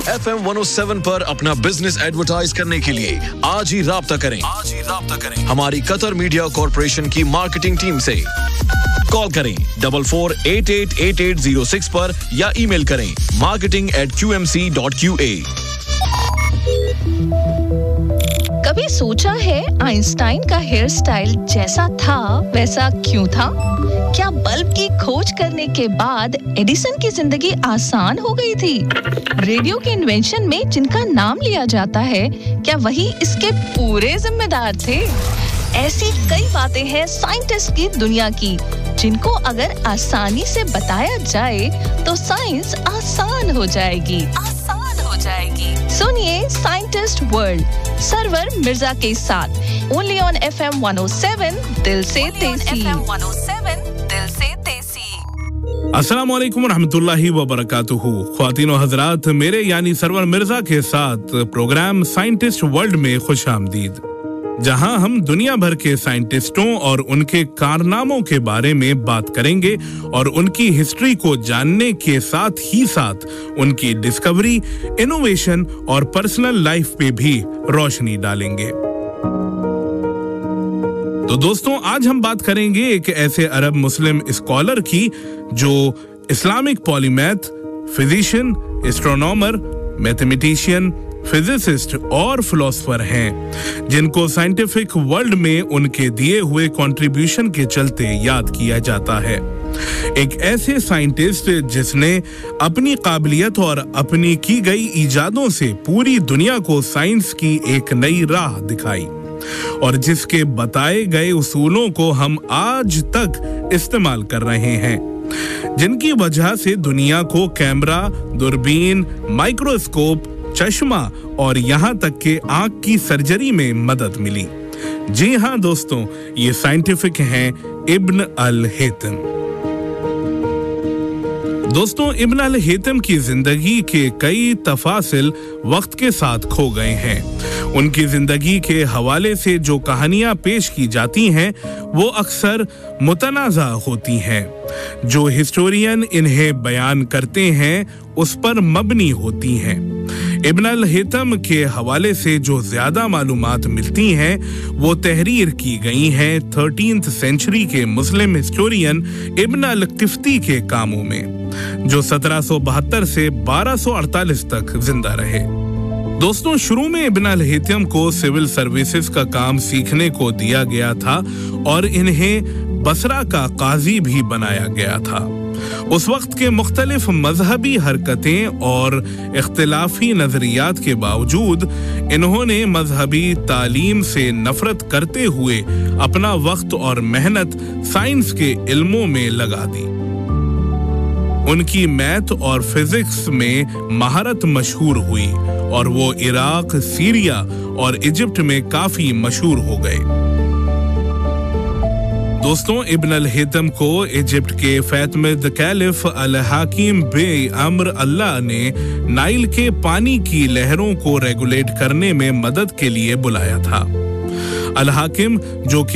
FM 107 पर अपना business advertise करने के लिए आज ही राब्ता करें हमारी कतर मीडिया कॉर्पोरेशन की मार्केटिंग टीम से। कॉल करें 44888806 पर या ईमेल करें marketing@qmc.qa। कभी सोचा है आइंस्टाइन का हेयर स्टाइल जैसा था वैसा क्यों था? क्या बल्ब की खोज करने के बाद एडिसन की जिंदगी आसान हो गई थी? रेडियो के इन्वेंशन में जिनका नाम लिया जाता है, क्या वही इसके पूरे जिम्मेदार थे? ऐसी कई बातें हैं साइंटिस्ट की दुनिया की, जिनको अगर आसानी से बताया जाए तो साइंस आसान हो जाएगी। सुनिए साइंटिस्ट वर्ल्ड सरवर मिर्जा के साथ ओनली ऑन FM 107 दिल से देसी। अस्सलामु अलैकुम रहमतुल्लाहि व बरकातुहू। ख्वातीन व हज़रात, मेरे यानी सरवर मिर्जा के साथ प्रोग्राम साइंटिस्ट वर्ल्ड में खुशामदीद, जहां हम दुनिया भर के साइंटिस्टों और उनके कारनामों के बारे में बात करेंगे और उनकी हिस्ट्री को जानने के साथ ही साथ उनकी डिस्कवरी, इनोवेशन और पर्सनल लाइफ पे भी रोशनी डालेंगे। तो दोस्तों, आज हम बात करेंगे एक ऐसे अरब मुस्लिम स्कॉलर की जो Islamic polymath, physician, astronomer, mathematician, physicist और फिलोसोफर हैं, जिनको साइंटिफिक वर्ल्ड में उनके दिए हुए कंट्रीब्यूशन के चलते याद किया जाता है। एक ऐसे साइंटिस्ट जिसने अपनी काबिलियत और अपनी की गई इजादों से पूरी दुनिया को साइंस की एक नई राह दिखाई और जिसके बताए गए उसूलों को हम आज तक इस्तेमाल कर रहे हैं, जिनकी वजह से दुनिया को कैमरा, दूरबीन, माइक्रोस्कोप, चश्मा और यहाँ तक के आंख की सर्जरी में मदद मिली। जी हाँ दोस्तों, ये साइंटिफिक हैं इब्न अल हैतम। दोस्तों, इब्न अल हैतम की जिंदगी के कई तफासिल वक्त के साथ खो गए हैं। उनकी जिंदगी के हवाले से जो कहानियां पेश की जाती हैं वो अक्सर मुतनाज़ा होती हैं। जो हिस्टोरियन इन्हें बयान करते हैं उस पर मबनी होती हैं। इब्न अल हैतम के हवाले से जो ज्यादा मालूमात मिलती हैं वो तहरीर की गई हैं 13th सेंचुरी के मुस्लिम हिस्टोरियन इब्न अल क़िफ्ती के कामों में, जो 1772 से 1248 तक जिंदा रहे। दोस्तों, शुरू में इब्न अल हैतम को सिविल सर्विसेज का काम सीखने को दिया गया था और इन्हें बसरा का काजी भी बनाया गया था। उस वक्त के मुख्तलिफ मजहबी हरकतें और इख्तिलाफी नजरियात के बावजूद इन्होंने मजहबी तालीम से नफरत करते हुए अपना वक्त और मेहनत साइंस के इल्मों में लगा दी। उनकी मैथ और फिजिक्स में महारत मशहूर हुई और वो इराक, सीरिया और इजिप्ट में काफी मशहूर हो गए। दोस्तों, इब्न अल हैतम को इजिप्ट के फैतमिद कैलिफ अल हाकिम बे अम्र अल्लाह ने नाइल के पानी की लहरों को रेगुलेट करने में मदद के लिए बुलाया था। अल हाकिम, जो